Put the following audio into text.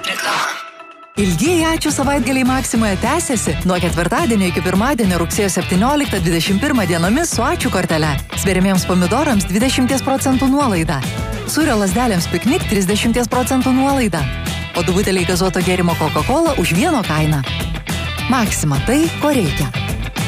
Ilgieji ačiū savaitgaliai Maksimoje tęsiasi nuo ketvirtadienio iki pirmadienio rugsėjo 17-21 dienomis su ačiū kortele. Sveriamiems pomidorams 20% nuolaida. Sūrio lazdelėms piknik 30% nuolaida. O du buteliai gazuoto gėrimo Coca-Cola už vieno kainą. Maksima tai, ko reikia.